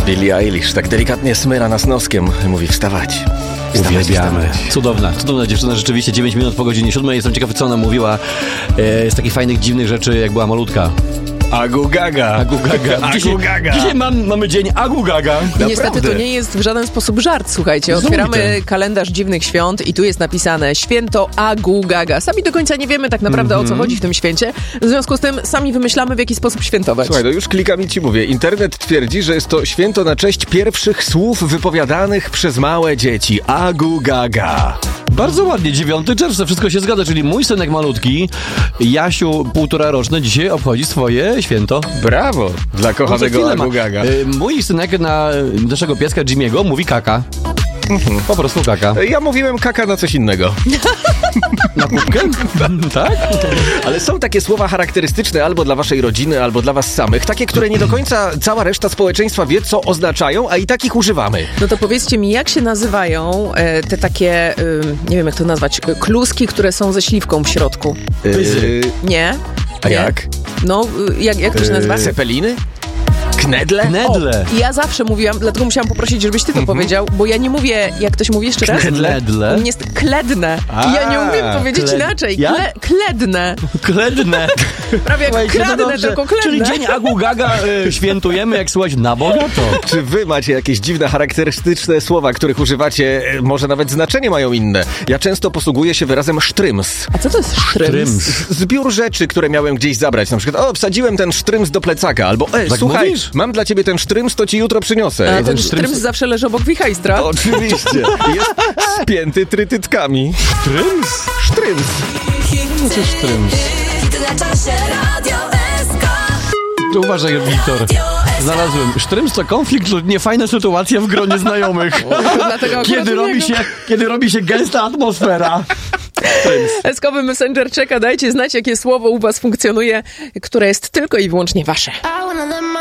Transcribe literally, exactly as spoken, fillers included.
Billie Eilish tak delikatnie smyra nas noskiem, mówi wstawać. Uwielbiamy. Cudowna, cudowna dziewczyna, rzeczywiście. dziewięć minut po godzinie siódmej. Jestem ciekawy, co ona mówiła e, z takich fajnych, dziwnych rzeczy, jak była malutka. Agu Gaga. Agu Gaga. Dzisiaj, Agu Gaga. dzisiaj mam, mamy dzień Agu Gaga. I niestety to nie jest w żaden sposób żart, słuchajcie. Otwieramy Zumite. kalendarz dziwnych świąt i tu jest napisane święto Agu Gaga. Sami do końca nie wiemy tak naprawdę mm-hmm. o co chodzi w tym święcie. W związku z tym sami wymyślamy, w jaki sposób świętować. Słuchaj, no już klikam i ci mówię. Internet twierdzi, że jest to święto na cześć pierwszych słów wypowiadanych przez małe dzieci. Agu Gaga. Bardzo ładnie, dziewiątego czerwca, wszystko się zgadza, czyli mój synek malutki, Jasiu, półtora roczny, dzisiaj obchodzi swoje święto. Brawo dla kochanego Agu Gaga. Y, mój synek na naszego pieska Jimmy'ego mówi kaka. Po prostu kaka. Ja mówiłem kaka na coś innego. Na kubkę? Tak? Ale są takie słowa charakterystyczne albo dla waszej rodziny, albo dla was samych. Takie, które nie do końca cała reszta społeczeństwa wie, co oznaczają, a i takich używamy. No to powiedzcie mi, jak się nazywają e, te takie, e, nie wiem jak to nazwać, e, kluski, które są ze śliwką w środku? Yy, Nie? a nie. jak? No, e, jak, jak to się nazywa? Cepeliny? Knedle? Knedle. O, ja zawsze mówiłam, dlatego musiałam poprosić, żebyś ty to powiedział, bo ja nie mówię, jak ktoś mówi jeszcze raz? Knedle. U mnie jest kledne. I ja nie umiem powiedzieć kled- inaczej. jak? Kle, kledne. Kledne. Prawie jak Słuchajcie, no kradnę, dobrze. tylko kledne. Czyli dzień Agu Gaga y, świętujemy, jak słuchać na Boga, to... Czy wy macie jakieś dziwne, charakterystyczne słowa, których używacie, e, może nawet znaczenie mają inne? Ja często posługuję się wyrazem sztryms. A co to jest sztryms? Sztryms. Zbiór rzeczy, które miałem gdzieś zabrać. Na przykład, o, wsadziłem ten sztryms do plecaka. Albo, e, Tak słuchaj, mówisz? mam dla ciebie ten sztryms, to ci jutro przyniosę. A Ten ten sztryms- sztryms zawsze leży obok wichajstra. Oczywiście. Jest spięty trytytkami. Sztryms? Sztryms. Co to sztryms? To uważaj, Wiktor. Znalazłem. Sztryms to konflikt lub niefajna sytuacja w gronie znajomych. Dlatego Kiedy robi, się, kiedy robi się gęsta atmosfera. Eskowy Messenger czeka, dajcie znać, jakie słowo u was funkcjonuje, które jest tylko i wyłącznie wasze.